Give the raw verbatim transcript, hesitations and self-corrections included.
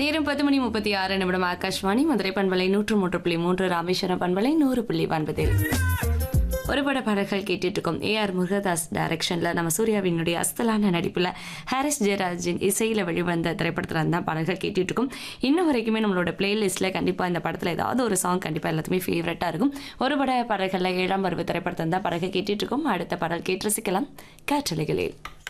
நேரம் பத்து மணி முப்பத்தி ஆறு நிமிடம். ஆகாஷ்வாணி மதுரை பண்பலை நூற்று மூன்று புள்ளி மூன்று, ராமேஸ்வரம் பண்பலை நூறு புள்ளி ஒன்பதில் ஒரு பட பாடல்கள் கேட்டுட்டு இருக்கோம். ஏ ஆர் முருகதாஸ் டைரக்ஷன்ல நம்ம சூர்யாவினுடைய அஸ்தலான நடிப்புல ஹாரிஸ் ஜெயராஜின் இசையில வெளிவந்த திரைப்படத்துல தான் பாடல்கள் கேட்டுட்டு இருக்கோம். இன்னும் வரைக்குமே நம்மளோட பிளேலிஸ்ட்ல கண்டிப்பா இந்த படத்துல ஏதாவது ஒரு சாங் கண்டிப்பா எல்லாத்துக்குமே ஃபேவரட்டா இருக்கும். ஒரு பட பாடல்கள்ல ஏழாம் பருவ திரைப்படத்தை தான் பாடல்கள் கேட்டுட்டு இருக்கோம். அடுத்த பாடல் கேட்டு ரசிக்கலாம் காற்றலைகளில்.